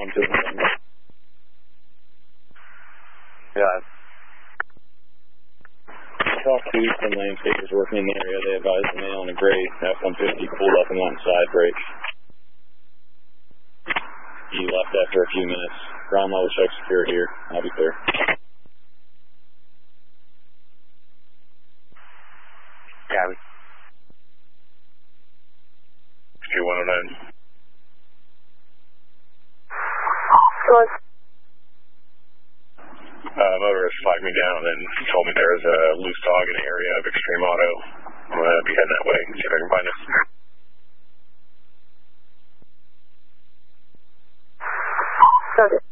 121. Yeah. Talk to some landscapers working in the area. They advised the male on a gray F-150 pulled up and went side brake. He left after a few minutes. Ground level check secure here. I'll be clear. Copy. 2109. Close. Motorist flagged me down and told me there was a loose dog in the area of Extreme Auto. I'm going to be heading that way and see if I can find it. Roger.